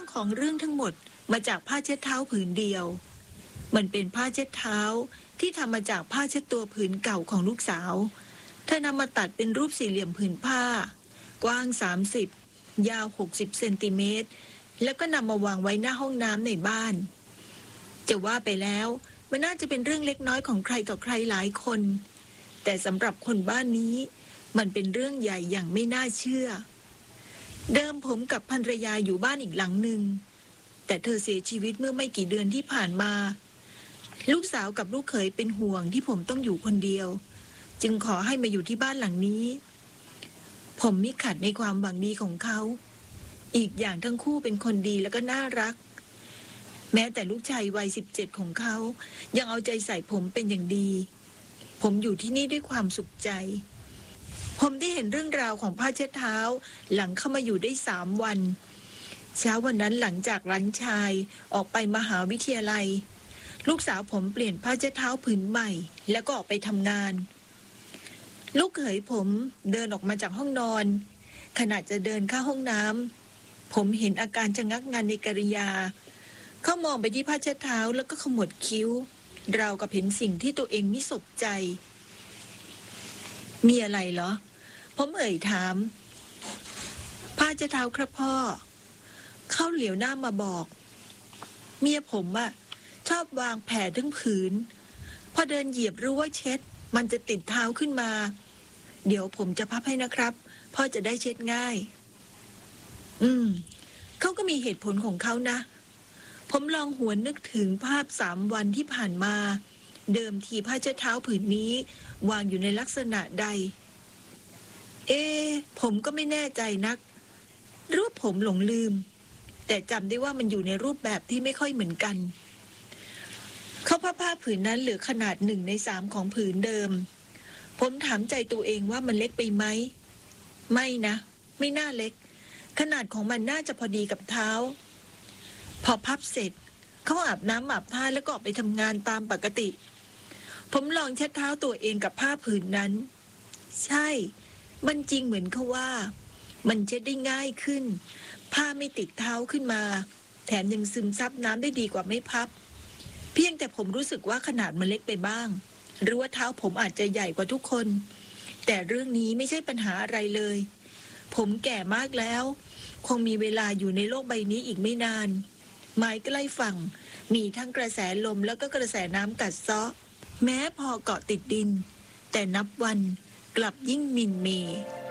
ของเรื่องทั้งหมดมาจากผ้าเช็ดเท้าผืนเดียวมันเป็นผ้าเช็ดเท้าที่ทำมาจากผ้าเช็ดตัวผืนเก่าของลูกสาวเธอนำมาตัดเป็นรูปสี่เหลี่ยมผืนผ้ากว้าง30ยาว60เซนติเมตรแล้วก็นำมาวางไว้หน้าห้องน้ำในบ้านจะว่าไปแล้วมันน่าจะเป็นเรื่องเล็กน้อยของใครต่อใครหลายคนแต่สำหรับคนบ้านนี้มันเป็นเรื่องใหญ่อย่างไม่น่าเชื่อเดิมผมกับภรรยาอยู่บ้านอีกหลังหนึ่งแต่เธอเสียชีวิตเมื่อไม่กี่เดือนที่ผ่านมาลูกสาวกับลูกเขยเป็นห่วงที่ผมต้องอยู่คนเดียวจึงขอให้มาอยู่ที่บ้านหลังนี้ผมมิขัดในความหวังดีของเขาอีกอย่างทั้งคู่เป็นคนดีแล้วก็น่ารักแม้แต่ลูกชายวัย17ของเขายังเอาใจใส่ผมเป็นอย่างดีผมอยู่ที่นี่ด้วยความสุขใจผมได้เห็นเรื่องราวของผ้าเช็ดเท้าหลังเข้ามาอยู่ได้3 วันเช้าวันนั้นหลังจากหลานชายออกไปมหาวิทยาลัยลูกสาวผมเปลี่ยนผ้าเช็ดเท้าผืนใหม่แล้วก็ออกไปทำงานลูกเขยผมเดินออกมาจากห้องนอนขณะจะเดินเข้าห้องน้ำผมเห็นอาการชะงักงันในกริยาเขามองไปที่ผ้าเช็ดเท้าแล้วก็ขมวดคิ้วราวกับเห็นสิ่งที่ตัวเองไม่สนใจมีอะไรเหรอผมเอ่ยถามผ้าเช็ดเท้าครับพ่อเขาเหลียวหน้ามาบอกเมียผมอะชอบวางแผ่ทั้งผืนพอเดินเหยียบรู้ว่าเช็ดมันจะติดเท้าขึ้นมาเดี๋ยวผมจะพับให้นะครับพ่อจะได้เช็ดง่ายเขาก็มีเหตุผลของเขานะผมลองหวนนึกถึงภาพ3 วันที่ผ่านมาเดิมทีผ้าเช็ดเท้าผืนนี้วางอยู่ในลักษณะใดผมก็ไม่แน่ใจนักรูปผมหลงลืมแต่จำได้ว่ามันอยู่ในรูปแบบที่ไม่ค่อยเหมือนกันเขาผ้าผืนนั้นเหลือขนาด1 ใน 3ของผืนเดิมผมถามใจตัวเองว่ามันเล็กไปไหมไม่นะไม่น่าเล็กขนาดของมันน่าจะพอดีกับเท้าพอพับเสร็จเขาอาบน้ำอาบท่าแล้วก็ออกไปทำงานตามปกติผมลองเช็ดเท้าตัวเองกับผ้าผืนนั้นใช่มันจริงเหมือนเขาว่ามันเช็ดได้ง่ายขึ้นผ้าไม่ติดเท้าขึ้นมาแถมยังซึมซับน้ำได้ดีกว่าไม่พับเพียงแต่ผมรู้สึกว่าขนาดมันเล็กไปบ้างหรือว่าเท้าผมอาจจะใหญ่กว่าทุกคนแต่เรื่องนี้ไม่ใช่ปัญหาอะไรเลยผมแก่มากแล้วคงมีเวลาอยู่ในโลกใบนี้อีกไม่นานไม้ใกล้ฝั่งมีทั้งกระแสลมแล้วก็กระแสน้ำกัดเซาะแม้พอเกาะติดดินแต่นับวันกลับยิ่งมินเมย์